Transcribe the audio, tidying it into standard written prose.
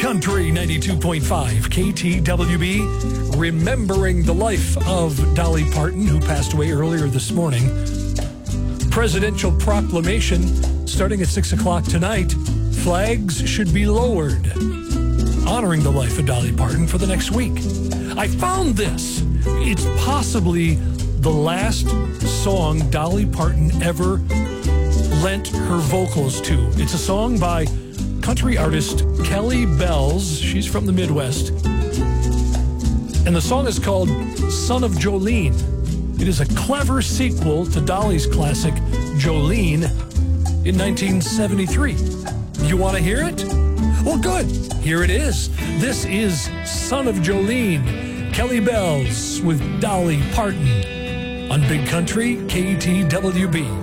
Country 92.5 KTWB, remembering the life of Dolly Parton, who passed away earlier this morning. Presidential proclamation starting at 6 o'clock tonight. Flags should be lowered, honoring the life of Dolly Parton for the next week. I found this. It's possibly the last song Dolly Parton ever lent her vocals to. It's a song by country artist Kelly Bells. She's from the Midwest. And the song is called Son of Jolene. It is a clever sequel to Dolly's classic Jolene in 1973. You want to hear it? Well, good. Here it is. This is Son of Jolene, Kelly Bells with Dolly Parton on Big Country KTWB.